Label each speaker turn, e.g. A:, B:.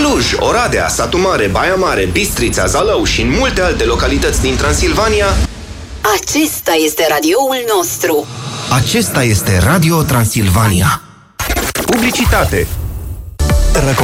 A: Cluj, Oradea, Satu Mare, Baia Mare, Bistrița, Zalău și în multe alte localități din Transilvania.
B: Acesta este radioul nostru.
C: Acesta este Radio Transilvania.
A: Publicitate.